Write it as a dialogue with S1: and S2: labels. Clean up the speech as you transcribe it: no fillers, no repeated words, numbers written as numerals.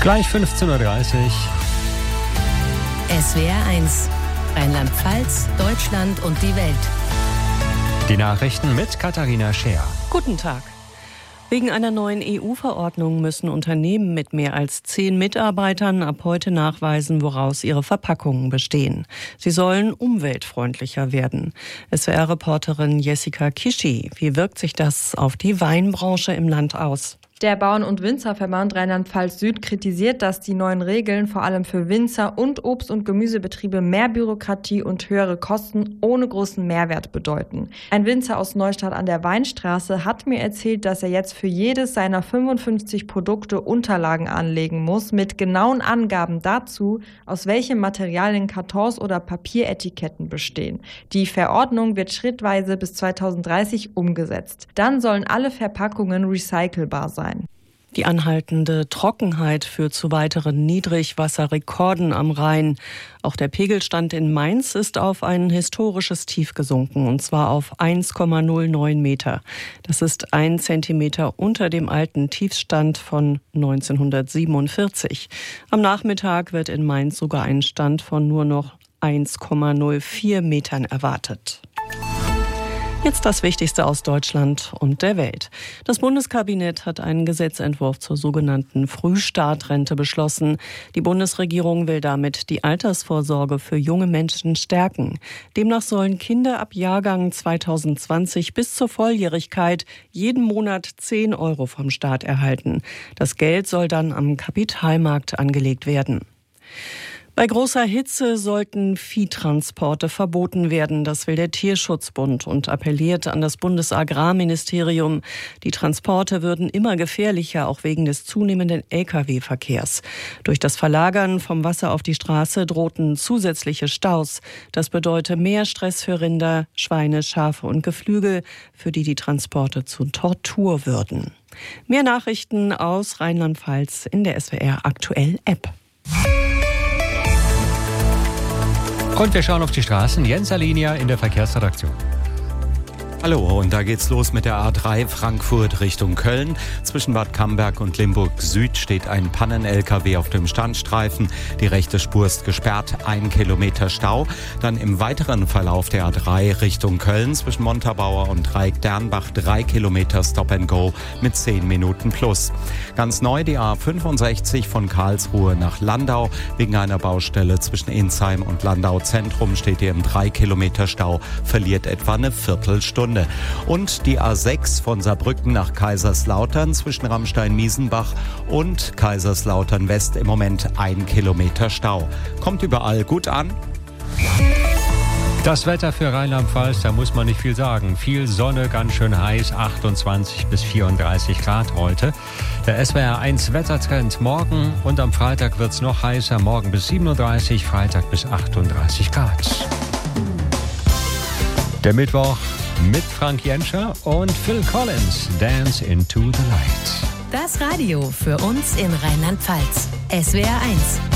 S1: Gleich 15.30 Uhr.
S2: SWR 1, Rheinland-Pfalz, Deutschland und die Welt.
S1: Die Nachrichten mit Katharina Scheer.
S3: Guten Tag. Wegen einer neuen EU-Verordnung müssen Unternehmen mit mehr als 10 Mitarbeitern ab heute nachweisen, woraus ihre Verpackungen bestehen. Sie sollen umweltfreundlicher werden. SWR-Reporterin Jessica Kischi, wie wirkt sich das auf die Weinbranche im Land aus?
S4: Der Bauern- und Winzerverband Rheinland-Pfalz Süd kritisiert, dass die neuen Regeln vor allem für Winzer und Obst- und Gemüsebetriebe mehr Bürokratie und höhere Kosten ohne großen Mehrwert bedeuten. Ein Winzer aus Neustadt an der Weinstraße hat mir erzählt, dass er jetzt für jedes seiner 55 Produkte Unterlagen anlegen muss, mit genauen Angaben dazu, aus welchen Materialien Kartons oder Papieretiketten bestehen. Die Verordnung wird schrittweise bis 2030 umgesetzt. Dann sollen alle Verpackungen recycelbar sein.
S3: Die anhaltende Trockenheit führt zu weiteren Niedrigwasserrekorden am Rhein. Auch der Pegelstand in Mainz ist auf ein historisches Tief gesunken, und zwar auf 1,09 Meter. Das ist 1 Zentimeter unter dem alten Tiefstand von 1947. Am Nachmittag wird in Mainz sogar ein Stand von nur noch 1,04 Metern erwartet. Jetzt das Wichtigste aus Deutschland und der Welt. Das Bundeskabinett hat einen Gesetzentwurf zur sogenannten Frühstartrente beschlossen. Die Bundesregierung will damit die Altersvorsorge für junge Menschen stärken. Demnach sollen Kinder ab Jahrgang 2020 bis zur Volljährigkeit jeden Monat 10 Euro vom Staat erhalten. Das Geld soll dann am Kapitalmarkt angelegt werden. Bei großer Hitze sollten Viehtransporte verboten werden. Das will der Tierschutzbund und appelliert an das Bundesagrarministerium. Die Transporte würden immer gefährlicher, auch wegen des zunehmenden Lkw-Verkehrs. Durch das Verlagern vom Wasser auf die Straße drohten zusätzliche Staus. Das bedeutet mehr Stress für Rinder, Schweine, Schafe und Geflügel, für die die Transporte zu Tortur würden. Mehr Nachrichten aus Rheinland-Pfalz in der SWR Aktuell App.
S1: Und wir schauen auf die Straßen. Jens Alinia in der Verkehrsredaktion.
S5: Hallo, und da geht's los mit der A3 Frankfurt Richtung Köln. Zwischen Bad Camberg und Limburg Süd steht ein Pannen-LKW auf dem Standstreifen. Die rechte Spur ist gesperrt, 1 Kilometer Stau. Dann im weiteren Verlauf der A3 Richtung Köln zwischen Montabaur und Dreieck-Dernbach 3 Kilometer Stop and Go mit 10 Minuten plus. Ganz neu die A65 von Karlsruhe nach Landau. Wegen einer Baustelle zwischen Insheim und Landau Zentrum steht hier im 3 Kilometer Stau, verliert etwa eine Viertelstunde. Und die A6 von Saarbrücken nach Kaiserslautern zwischen Ramstein-Miesenbach und Kaiserslautern West im Moment 1 Kilometer Stau. Kommt überall gut an.
S1: Das Wetter für Rheinland-Pfalz, da muss man nicht viel sagen. Viel Sonne, ganz schön heiß, 28 bis 34 Grad heute. Der SWR 1 Wettertrend morgen und am Freitag wird es noch heißer. Morgen bis 37, Freitag bis 38 Grad. Der Mittwoch mit Frank Jenscher und Phil Collins, Dance into the Light.
S2: Das Radio für uns in Rheinland-Pfalz. SWR 1.